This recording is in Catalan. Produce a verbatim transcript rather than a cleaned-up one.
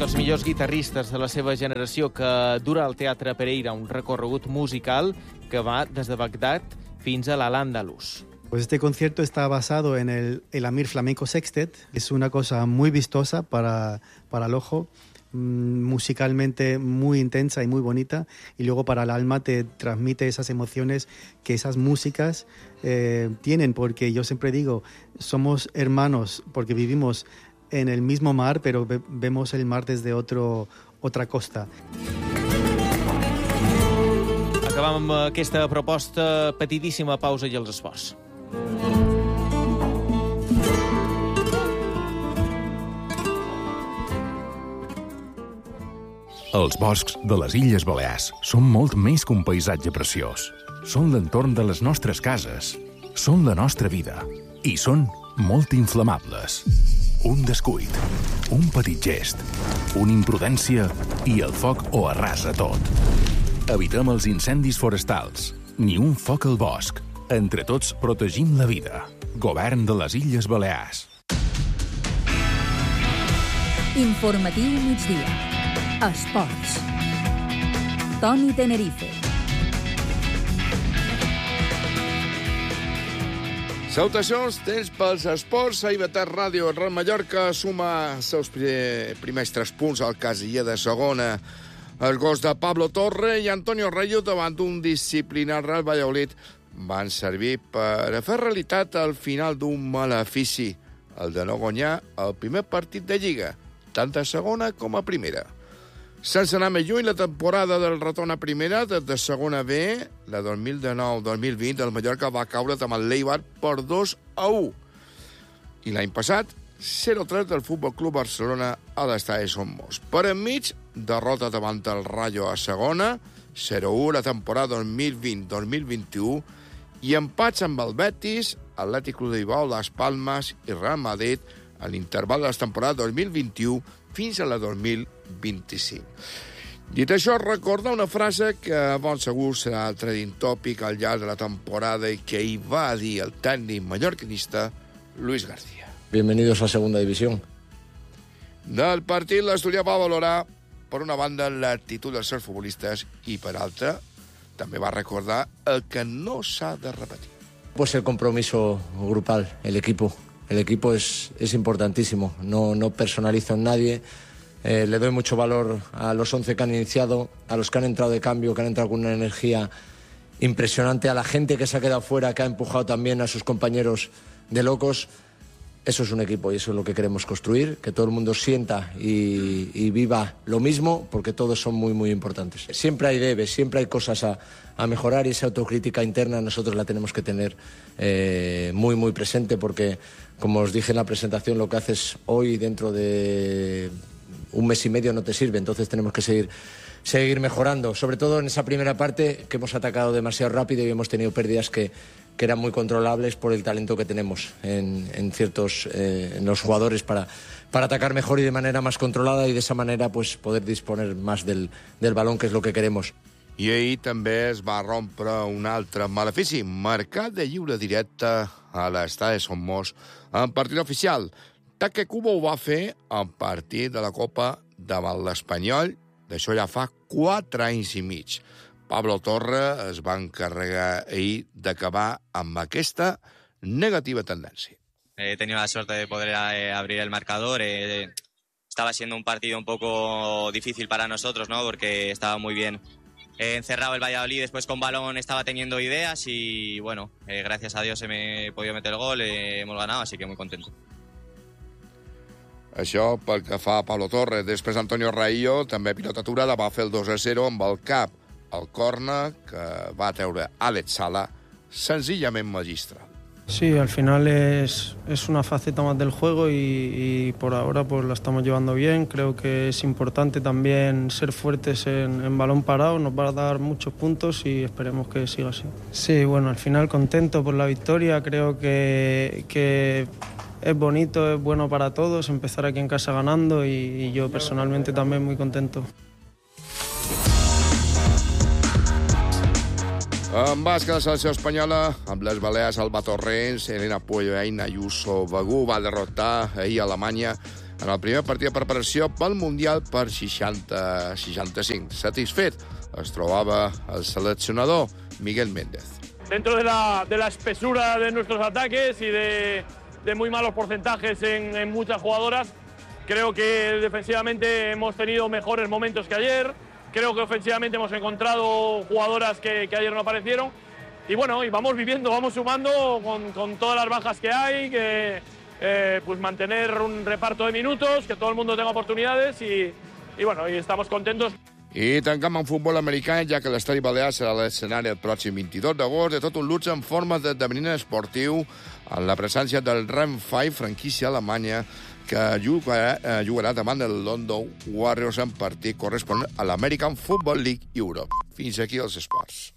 dels millors guitarristes de la seva generació que dura al Teatre Pereira un recorregut musical que va des de Bagdad fins a l'Al-Àndalus. Pues este concierto está basado en el, el Amir Flamenco Sextet. Es una cosa muy vistosa para, para el ojo, musicalmente muy intensa y muy bonita, y luego para el alma te transmite esas emociones que esas músicas eh, tienen, porque yo siempre digo, somos hermanos porque vivimos en el mismo mar, pero ve- vemos el mar desde otro, otra costa. Acabam amb aquesta proposta, petidíssima pausa i els esports. Els boscs de les Illes Balears són molt més que un paisatge preciós. Són l'entorn de les nostres cases, són la nostra vida i són molt inflamables. Un descuit, un petit gest, una imprudència i el foc ho arrasa tot. Evitem els incendis forestals, ni un foc al bosc. Entre tots protegim la vida. Govern de les Illes Balears. Informatiu migdia. Esports. Toni Tenerife. Salutacions, temps pels esports. Ahir Betat Ràdio, el Real Mallorca suma els seus primers tres punts al casiller de segona. Els gols de Pablo Torre i Antonio Rayo davant d'un disciplinar Real Valladolid van servir per fer realitat al final d'un malefici, el de no guanyar el primer partit de Lliga, tant a segona com a primera. Sense anar més lluny, la temporada del retorn a primera, des de segona B, la dos mil dinou dos mil vint, el Mallorca va caure amb el Eibar per dos a u. I l'any passat, zero a tres del Futbol Club Barcelona a l'estadi Somos. Per enmig, derrota davant el Rayo a segona, zero a u la temporada dos mil vint dos mil vint-u, i empats amb el Betis, Atlètic Club de Bilbao, Las Palmas i Real Madrid a l'interval de la temporada dos mil vint-u fins a la dos mil vint-i-cinc. Dit això, recorda una frase que bon segur serà el trending topic al llarg de la temporada i que hi va dir el tècnic mallorquinista Luis García. Bienvenidos a Segunda División. Del partit, l'Asturià va valorar, per una banda, l'actitud dels seus futbolistes i, per altra, també va recordar el que no s'ha de repetir. Pues el compromiso grupal, el equipo. El equipo es, es importantísimo. No, no personalizo en nadie. Eh, le doy mucho valor a los once que han iniciado, a los que han entrado de cambio, que han entrado con una energía impresionante, a la gente que se ha quedado fuera, que ha empujado también a sus compañeros de locos. Eso es un equipo y eso es lo que queremos construir, que todo el mundo sienta y, y viva lo mismo, porque todos son muy, muy importantes. Siempre hay debes, siempre hay cosas a, a mejorar y esa autocrítica interna nosotros la tenemos que tener eh, muy, muy presente, porque, como os dije en la presentación, lo que haces hoy dentro de un mes y medio no te sirve, entonces tenemos que seguir, seguir mejorando, sobre todo en esa primera parte que hemos atacado demasiado rápido y hemos tenido pérdidas que que eran muy controlables por el talento que tenemos en, en ciertos eh, en los jugadores para, para atacar mejor y de manera más controlada y de esa manera pues poder disponer más del, del balón, que és lo que queremos. I ahir també es va rompre un altre malefici, marcat de lliure directe a l'estadi Somos en partit oficial. Taque Cubo ho va fer en partit de la Copa davant l'Espanyol, d'això ja fa quatre anys i mig. Pablo Torre es va encarregar ahir d'acabar amb aquesta negativa tendència. He tenido la suerte de poder eh, abrir el marcador. Eh, estaba siendo un partido un poco difícil para nosotros, ¿no? Porque estaba muy bien eh, encerrado el Valladolid. Después con balón estaba teniendo ideas y, bueno, eh, gracias a Dios se me he podido meter el gol. Eh, hemos ganado, así que muy contento. Això pel que fa a Pablo Torre. Després Antonio Raillo, també pilota aturada, va fer el dos a zero amb el cap al córner que va treure Alex Sala, sencillament magistral. Sí, al final es, es una faceta más del juego y, y por ahora pues la estamos llevando bien. Creo que es importante también ser fuertes en, en balón parado, nos va a dar muchos puntos y esperemos que siga así. Sí, bueno, al final contento por la victoria, creo que, que es bonito, es bueno para todos empezar aquí en casa ganando y, y yo personalmente también muy contento. En bàsquet, la selecció espanyola, amb les Balears, Alba Torrents, Elena Pueyo, Aina Ayuso, Begú, va derrotar ahir a Alemanya en el primer partit de preparació pel Mundial per seixanta seixanta-cinc. Satisfet es trobava el seleccionador Miguel Méndez. Dentro de la, de la espesura de nuestros ataques y de, de muy malos porcentajes en, en muchas jugadoras, creo que defensivamente hemos tenido mejores momentos que ayer. Creo que ofensivamente hemos encontrado jugadoras que, que ayer no aparecieron. Y bueno, y vamos viviendo, vamos sumando con, con todas las bajas que hay, que eh, pues mantener un reparto de minutos, que todo el mundo tenga oportunidades y, y bueno, y estamos contentos. I tancam amb futbol americà, ja que l'Estadi Balear serà l'escenari el pròxim vint-i-dos d'agost, de tot un luxe en forma d'esdeveniment esportiu en la presència del Rhein cinc, franquícia alemanya, que jugarà, eh, jugarà davant del London Warriors en partit corresponent a l'American Football League Europe. Fins aquí els esports.